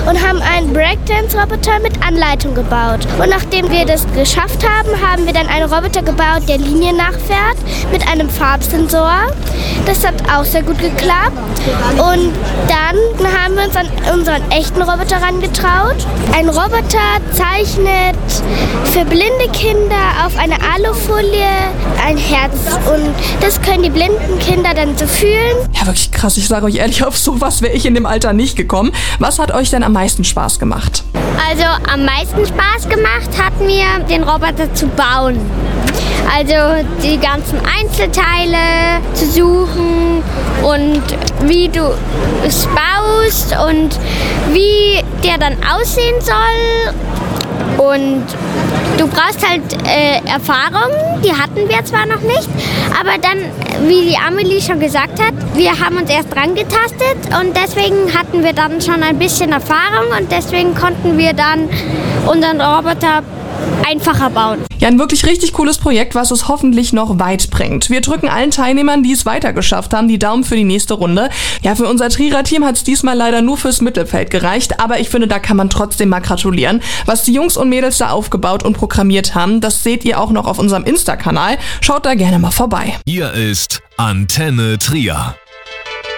und haben einen Breakdance-Roboter mit Anleitung gebaut. Und nachdem wir das geschafft haben, haben wir dann einen Roboter gebaut, der Linien nachfährt mit einem Farbsensor. Das hat auch sehr gut geklappt. Und dann haben wir uns an unseren echten Roboter herangetraut. Ein Roboter zeichnet für blinde Kinder auf einer Alufolie ein Herz. Und das können die blinden Kinder dann so fühlen. Ja, wirklich krass. Ich sage euch ehrlich, auf sowas wäre ich in dem Alter nicht gekommen. Was hat euch denn am meisten Spaß gemacht? Also am meisten Spaß gemacht hat mir, den Roboter zu bauen. Also die ganzen Einzelteile zu suchen und wie du es baust und wie der dann aussehen soll. Und du brauchst halt Erfahrung, die hatten wir zwar noch nicht, aber dann, wie die Amelie schon gesagt hat, wir haben uns erst dran getastet und deswegen hatten wir dann schon ein bisschen Erfahrung und deswegen konnten wir dann unseren Roboter einfacher bauen. Ja, ein wirklich richtig cooles Projekt, was es hoffentlich noch weit bringt. Wir drücken allen Teilnehmern, die es weitergeschafft haben, die Daumen für die nächste Runde. Ja, für unser Trierer-Team hat es diesmal leider nur fürs Mittelfeld gereicht, aber ich finde, da kann man trotzdem mal gratulieren. Was die Jungs und Mädels da aufgebaut und programmiert haben, das seht ihr auch noch auf unserem Insta-Kanal. Schaut da gerne mal vorbei. Hier ist Antenne Trier.